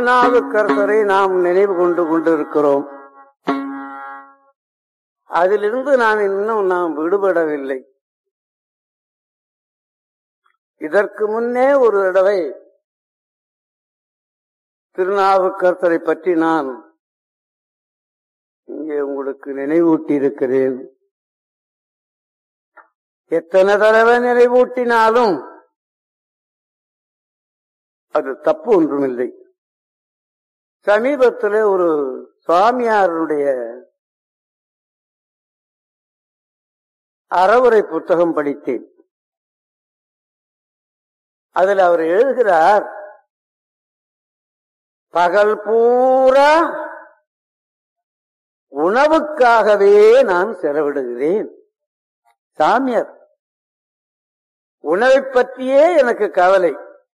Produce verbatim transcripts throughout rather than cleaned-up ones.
திருநாவுக்கரசரை நாம் நினைவு கொண்டு கொண்டிருக்கிறோம். அதிலிருந்து நான் இன்னும் நாம் விடுபடவில்லை. இதற்கு முன்னே ஒரு தடவை திருநாவுக்கரசரை பற்றி நான் இங்கே உங்களுக்கு நினைவூட்டி இருக்கிறேன். எத்தனை தடவை நினைவூட்டினாலும் அது தப்பு ஒன்றுமில்லை. சமீபத்தில் ஒரு சுவாமியாருடைய அறவுரை புத்தகம் படித்தேன். அதில் அவர் எழுதுகிறார், பகல் பூரா உணவுக்காகவே நான் செலவிடுகிறேன். சாமியார், உணவை பற்றியே எனக்கு கவலை.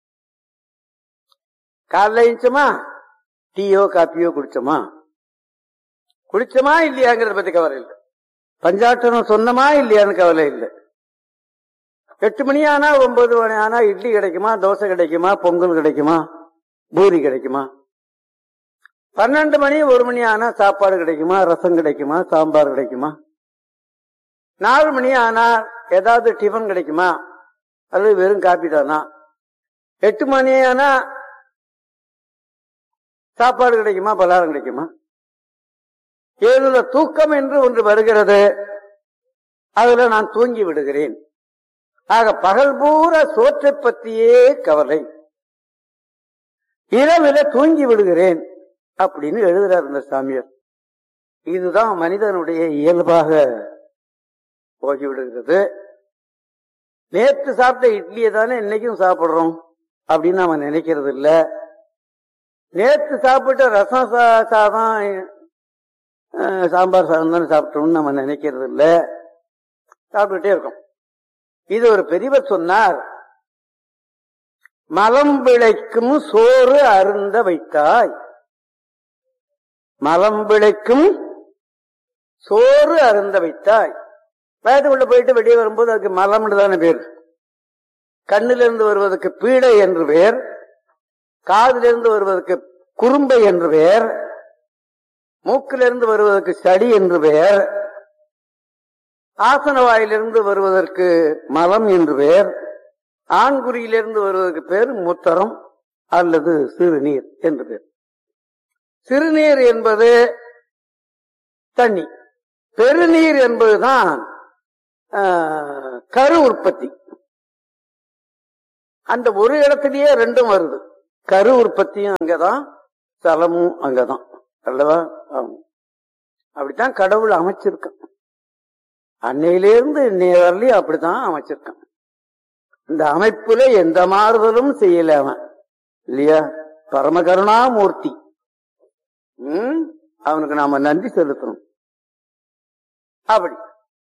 காலைல எழுந்தோமா, டீயோ காப்பியோ குடிச்சோமா, குடிச்சோமா இல்லையாங்கிறத பத்தி கவலை இல்லை. பஞ்சாட்டனம் சொன்னமா இல்லையான்னு கவலை இல்லை. எட்டு மணி ஆனா ஒன்பது மணி ஆனா இட்லி கிடைக்குமா, தோசை கிடைக்குமா, பொங்கல் கிடைக்குமா, பூரி கிடைக்குமா, பன்னெண்டு மணி ஒரு மணி ஆனா சாப்பாடு கிடைக்குமா, ரசம் கிடைக்குமா, சாம்பார் கிடைக்குமா, நாலு மணி ஆனா ஏதாவது டிஃபன் கிடைக்குமா, அல்லது வெறும் காப்பி தானா, எட்டு மணி ஆனா சாப்பாடு கிடைக்குமா, பலகாரம் கிடைக்குமா, ஏழுல தூக்கம் என்று ஒன்று வருகிறது, அதுல நான் தூங்கி விடுகிறேன். ஆக பகல் பூரா சோற்றை பற்றியே கவலை, இரவில தூங்கி விடுகிறேன் அப்படின்னு எழுதுறார் இந்த சாமியார். இதுதான் மனிதனுடைய இயல்பாக போகிவிடுகிறது. நேற்று சாப்பிட்ட இட்லியை தானே இன்னைக்கும் சாப்பிடுறோம் அப்படின்னு நாம நினைக்கிறது இல்ல. நேற்று சாப்பிட்ட ரசம் சாதம் சாம்பார் சாதம் தானே சாப்பிட்டோம்னு நம்ம நினைக்கிறது இல்ல, சாப்பிட்டுட்டே இருக்கோம். இது ஒரு பெரியவர் சொன்னார், மலம் விளைக்கும் சோறு அருந்த வைத்தாய். மலம் விளைக்கும் சோறு அருந்த வைத்தாய். வயதுக்குள்ள போயிட்டு வெளியே வரும்போது அதுக்கு மலம்னு தானே பேர். கண்ணிலிருந்து வருவதற்கு பீடை என்று பேர், காதிலிருந்து வருவதற்கு குறும்பை என்று பெயர், மூக்கிலிருந்து வருவதற்கு சடி என்று பெயர், ஆசன வாயிலிருந்து வருவதற்கு மலம் என்று பெயர், ஆண்குறியிலிருந்து வருவதற்கு பேர் மூத்தரம் அல்லது சிறுநீர் என்று பேர். சிறுநீர் என்பது தண்ணி, பெருநீர் என்பதுதான் கரு உற்பத்தி. அந்த ஒரு இடத்திலேயே ரெண்டும் வருது. கரு உற்பத்தியும் அங்கதான், சலமும் அங்கதான் அல்லவா? அப்படித்தான் கடவுள் அமைச்சிருக்கான். அன்னையிலிருந்து இன்னைய வரலையும் அப்படித்தான் அமைச்சிருக்கான். இந்த அமைப்புல எந்த மாறுதலும் செய்யல அவன், இல்லையா? பரமகருணாமூர்த்தி. உம் அவனுக்கு நாம நன்றி செலுத்தணும். அப்படி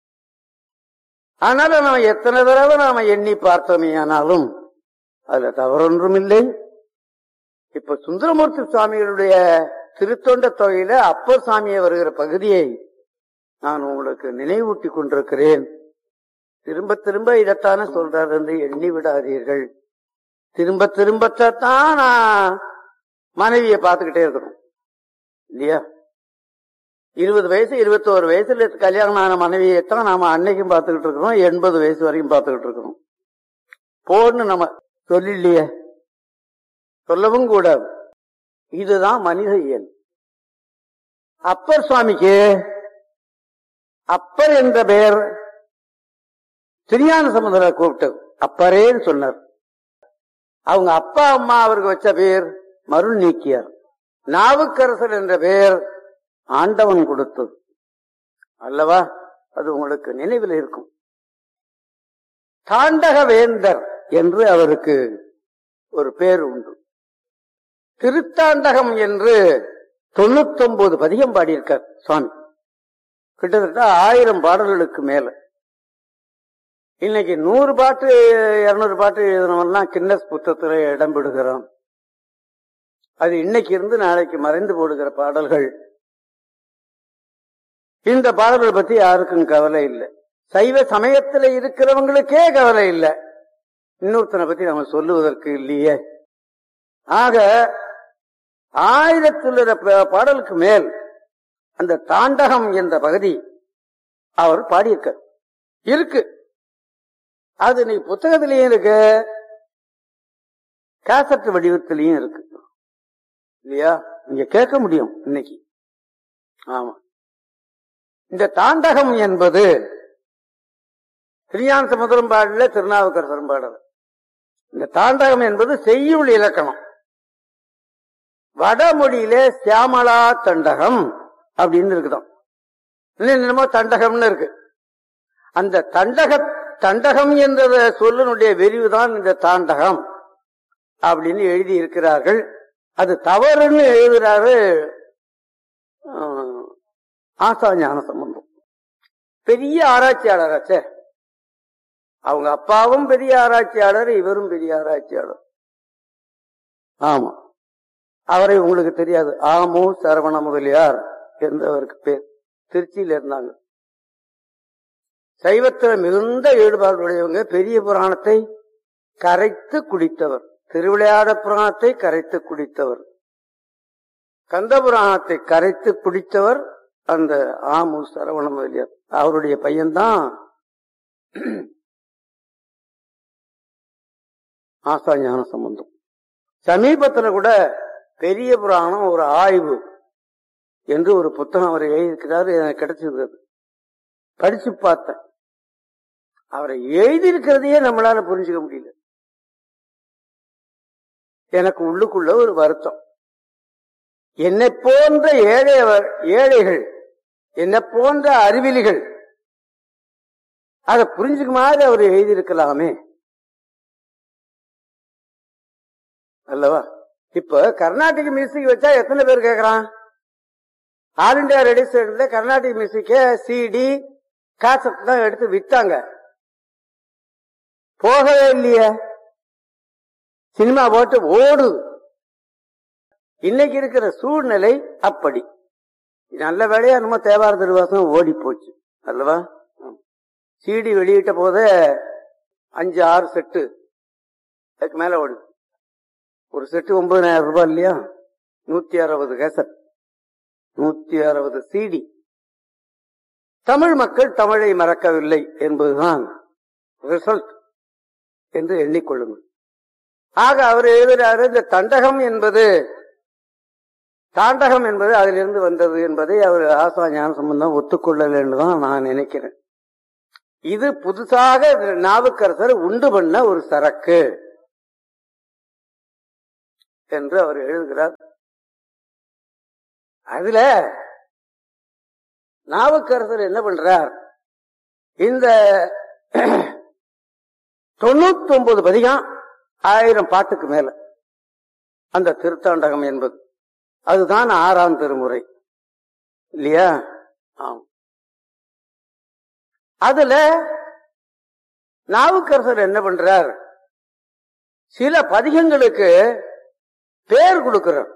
ஆனால நாம எத்தனை தடவை நாம எண்ணி பார்த்தோமே ஆனாலும் அதுல தவறொன்றும் இல்லை. இப்ப சுந்தரமூர்த்தி சுவாமிகளுடைய திருத்தொண்ட தொகையில அப்பர் சாமியை வருகிற பகுதியை நான் உங்களுக்கு நினைவூட்டி கொண்டிருக்கிறேன். திரும்ப திரும்ப இதைத்தானே சொல்றாரு என்று எண்ணி விடாதீர்கள். திரும்ப திரும்பத்தான் நான் மனைவியை பார்த்துக்கிட்டே இருக்கணும், இல்லையா? இருபது வயசு இருபத்தோரு வயசுல கல்யாணம் ஆன மனைவியைத்தான் நாம அன்னைக்கும் பார்த்துக்கிட்டு இருக்கிறோம், எண்பது வயசு வரைக்கும் பார்த்துக்கிட்டு இருக்கிறோம். போன்னு நம்ம சொல்லிலையே, சொல்லவும் கூடாது. இதுதான் மனித இயல். அப்பர் சுவாமிக்கு அப்பர் என்ற பெயர் திருஞான சம்பந்தர் கூப்பிட்டு அப்பரேன்னு சொன்னார். அவங்க அப்பா அம்மா அவருக்கு வச்ச பெயர் மருள் நீக்கியார். நாவுக்கரசர் என்ற பெயர் ஆண்டவன் கொடுத்தது அல்லவா? அது உங்களுக்கு நினைவில் இருக்கும். தாண்டக வேந்தர் என்று அவருக்கு ஒரு பேர் உண்டு. திருத்தாண்டகம் என்று தொண்ணூத்தி ஒன்பது பதிகம் பாடியிருக்கார் சுவாமி. கிட்டத்தட்ட ஆயிரம் பாடல்களுக்கு மேல. இன்னைக்கு நூறு பாட்டு இருநூறு பாட்டு எழுதினவெல்லாம் கின்னஸ் புத்தகத்துல இடம் பெறுகிறோம். அது இன்னைக்கு இருந்து நாளைக்கு மறைந்து போடுகிற பாடல்கள். இந்த பாடல்களை பத்தி யாருக்கும் கவலை இல்லை. சைவ சமயத்துல இருக்கிறவங்களுக்கே கவலை இல்லை, இன்னொருத்தனை பத்தி நம்ம சொல்லுவதற்கு இல்லையே. ஆக ஆயிரத்துல பாடலுக்கு மேல் அந்த தாண்டகம் என்ற பகுதி அவர் பாடியிருக்க இருக்கு. அது நீ புத்தகத்திலையும் இருக்கு, கேசட் வடிவத்திலையும் இருக்கு இல்லையா? நீங்க கேட்க முடியும் இன்னைக்கு. ஆமா, இந்த தாண்டகம் என்பது திருஞான சமுத்திரம் பாடல, திருநாவுக்கரசரும் பாடல. இந்த தாண்டகம் என்பது செய்யுள் இலக்கணம். வடமொழியிலே சியாமலா தண்டகம் அப்படின்னு இருக்குதான், என்னமோ தண்டகம்னு இருக்கு. அந்த தண்டக தண்டகம் என்ற சொல்லினுடைய விரிவுதான் இந்த தாண்டகம் அப்படின்னு எழுதி இருக்கிறார்கள். அது தவறுன்னு எழுதுறாரு ஆசா ஞான சம்பந்தம். பெரிய ஆராய்ச்சியாளராச்சே, அவங்க அப்பாவும் பெரிய ஆராய்ச்சியாளர், இவரும் பெரிய ஆராய்ச்சியாளர். ஆமா, அவரை உங்களுக்கு தெரியாது, ஆமு சரவண முதலியார் என்றவருக்கு பேர். திருச்சியில இருந்தாங்க. சைவத்தில் மிகுந்த ஈடுபாடுடையவங்க. பெரிய புராணத்தை கரைத்து குடித்தவர், திருவிளையாட புராணத்தை கரைத்து குடித்தவர், கந்த புராணத்தை கரைத்து குடித்தவர் அந்த ஆமு சரவண முதலியார். அவருடைய பையன்தான் ஆசா ஞான சம்பந்தம். சமீபத்தில் கூட பெரிய புராணம் ஒரு ஆய்வு என்று ஒரு புத்தகம் அவர் எழுதியிருக்கிறார், எனக்கு கிடைச்சிருக்கிறது. படிச்சு பார்த்தேன். அவரை எழுதியிருக்கிறதையே நம்மளால புரிஞ்சுக்க முடியல. எனக்கு உள்ளுக்குள்ள ஒரு வருத்தம். என்னை போன்ற ஏழை ஏழைகள், என்னை போன்ற அறிவிலிகள் அதை புரிஞ்சுக்க மாதிரி அவர் எழுதியிருக்கலாமே அல்லவா? இப்ப கர்நாடிக் மியூசிக் வச்சா எத்தனை பேர் கேட்கறான்? ஆல் இண்டியா ரேடியோ ஸ்டேஷன்ல கர்நாடிக் மியூசிக்க சிடி காசட் தான் எடுத்து விட்டாங்க, போகவே இல்லையே. சினிமா போட்டு ஓடுது. இன்னைக்கு இருக்கிற சூழ்நிலை அப்படி. நல்ல வேலையா நம்ம தேவார திருவாசம் ஓடி போச்சு அல்லவா? சிடி வெளியிட்ட போதே அஞ்சு ஆறு செட்டு அதுக்கு மேல ஓடுது. ஒரு செட்டு ஒன்பதாயிரம் ரூபாய் இல்லையா? நூத்தி அறுபது கேசட், நூத்தி அறுபது சிடி. தமிழ் மக்கள் தமிழை மறக்கவில்லை என்பதுதான் ரிசல்ட் என்று எண்ணிக்கொள்ளுங்கள். ஆக அவர் எழுதுகிறாரு, இந்த தண்டகம் என்பது தாண்டகம் என்பது அதிலிருந்து வந்தது என்பதை அவர் ஆசா ஞான சம்பந்தம் ஒத்துக்கொள்ளல என்றுதான் நான் நினைக்கிறேன். இது புதுசாக நாவுக்கரசர் உண்டு பண்ண ஒரு சரக்கு என்று அவர் எழுதுகிறார். அதுல நாவுக்கரசர் என்ன பண்றார், இந்த தொண்ணூத்தி ஒன்பது பதிகம் ஆயிரம் பாட்டுக்கு மேல அந்த திருத்தாண்டகம் என்பது, அதுதான் ஆறாம் திருமுறை இல்லையா? ஆம். அதுல நாவுக்கரசர் என்ன பண்றார், சில பதிகங்களுக்கு பேர் கொடுக்கிறார்.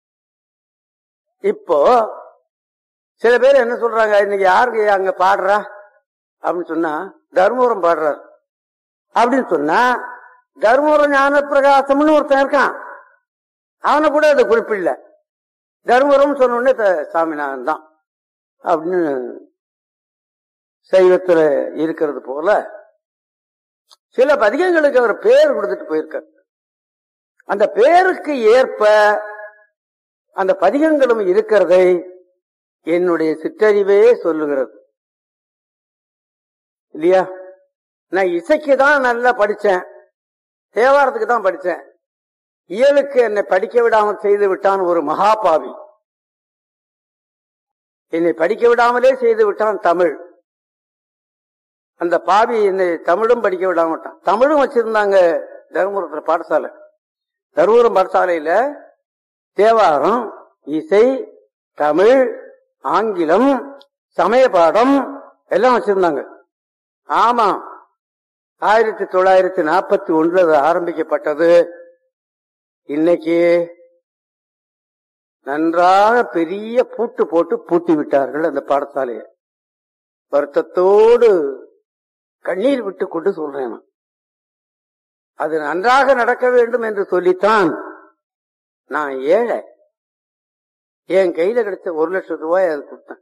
இப்போ சில பேர் என்ன சொல்றாங்க, இன்னைக்கு யாருக்கு அங்க பாடுறா அப்படின்னு சொன்னா தர்மபுரம் பாடுறார் அப்படின்னு சொன்னா, தர்மபுரம் ஞான பிரகாசம்னு ஒருத்தன் இருக்கான், அவனை கூட அதை குறிப்பிடல. தர்மபுரம் சொன்ன உடனே சாமிநாதன் தான் அப்படின்னு சைவத்துல இருக்கிறது போல சில பதிகங்களுக்கு அவர் பேர் கொடுத்துட்டு போயிருக்கார். அந்த பேருக்கு ஏற்ப அந்த பதிகங்களும் இருக்கிறதை என்னுடைய சிற்றறிவே சொல்லுகிறது இல்லையா? நான் இசைக்கு தான் நல்லா படிச்சேன், தேவாரத்துக்கு தான் படிச்சேன், இயலுக்கு என்னை படிக்க விடாமல் செய்து விட்டான் ஒரு மகாபாவி. என்னை படிக்க விடாமலே செய்து விட்டான் தமிழ். அந்த பாவி என்னை தமிழும் படிக்க விடாம விட்டான். தமிழும் வச்சிருந்தாங்க தருமபுரத்துல பாடசாலை. தருமபுரம் பாடசாலையில தேவாரம், இசை, தமிழ், ஆங்கிலம், சமய பாடம் எல்லாம் வச்சிருந்தாங்க. ஆமா, ஆயிரத்தி தொள்ளாயிரத்தி நாற்பத்தி ஒன்றுல அது ஆரம்பிக்கப்பட்டது. இன்னைக்கு நன்றாக பெரிய பூட்டு போட்டு பூட்டி விட்டார்கள் அந்த பாடசாலையை. வருத்தத்தோடு கண்ணீர் விட்டு கொண்டு சொல்றேன். அது நன்றாக நடக்க வேண்டும் என்று சொல்லித்தான். நான் ஏழை, என் கையில கிடைச்ச ஒரு லட்சம் ரூபாய் அது கொடுத்தேன்.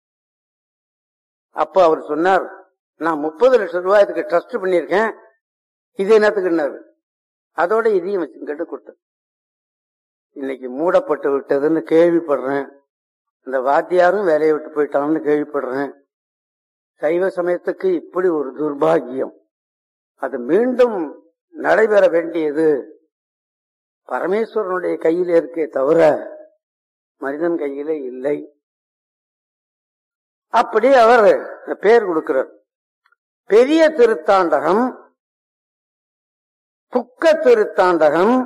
அப்ப அவர் சொன்னார், நான் முப்பது லட்சம் ரூபாய் அதுக்கு ட்ரஸ்ட் பண்ணிருக்கேன், இது என்னத்துக்குன்னாரு. அதோட இதையும் வச்சு கேட்டு கொடுத்தேன். இன்னைக்கு மூடப்பட்டு விட்டதுன்னு கேள்விப்படுறேன். இந்த வாத்தியாரும் வேலையை விட்டு போயிட்டான்னு கேள்விப்படுறேன். சைவ சமயத்துக்கு இப்படி ஒரு துர்பாகியம். அது மீண்டும் நடைபெற வேண்டியது பரமேஸ்வரனுடைய கையில இருக்கே தவிர மனிதன் கையில இல்லை. அப்படி அவர் பேர் கொடுக்கிறார். பெரிய திருத்தாண்டகம், புக்க திருத்தாண்டகம்,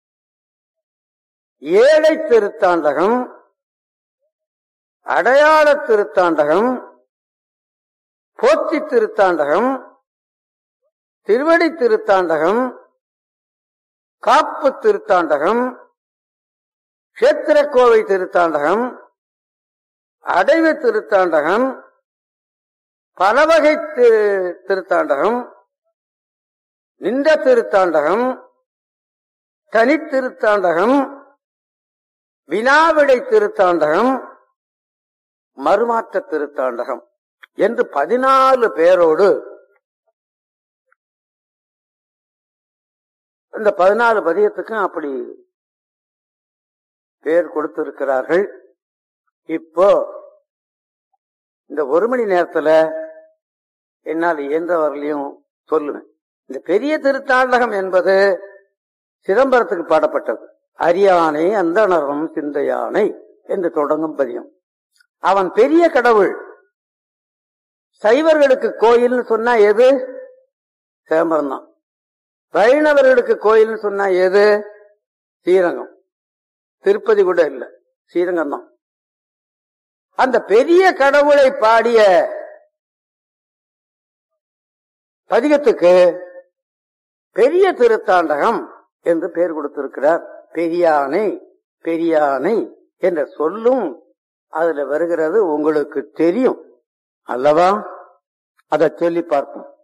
ஏழை திருத்தாண்டகம், அடையாள திருத்தாண்டகம், போத்தி திருத்தாண்டகம், திருவடி திருத்தாண்டகம், காப்பு திருத்தாண்டகம், கஷேத்திரக்கோவை திருத்தாண்டகம், அடைவு திருத்தாண்டகம், பலவகை திருத்தாண்டகம், நின்ற திருத்தாண்டகம், தனித்திருத்தாண்டகம், வினாவிடை திருத்தாண்டகம், மறுமாற்ற திருத்தாண்டகம் என்று பதினாலு பேரோடு இந்த பதினாலு பதியத்துக்கும் அப்படி பேர் கொடுத்திருக்கிறார்கள். இப்போ இந்த ஒரு மணி நேரத்துல என்னால் இயன்றவர்களையும் சொல்லுவேன். இந்த பெரிய திருத்தாண்டகம் என்பது சிதம்பரத்துக்கு பாடப்பட்டது. அரியானை அந்தணரும் சிந்தையானை என்று தொடங்கும் பதியம். அவன் பெரிய கடவுள். சைவர்களுக்கு கோயில்னு சொன்னா எது? சிதம்பரம் தான். வைணவர்களுக்கு கோயில்னு சொன்னா எது? ஸ்ரீரங்கம். திருப்பதி கூட இல்ல, ஸ்ரீரங்கம் தான். அந்த பெரிய கடவுளை பாடிய பதிகத்துக்கு பெரிய திருத்தாண்டகம் என்று பெயர் கொடுத்திருக்கிறார். பெரியானை பெரியானை என்ற சொல்லும் அதுல வருகிறது. உங்களுக்கு தெரியும் அல்லவா? அதை சொல்லி பார்ப்போம்.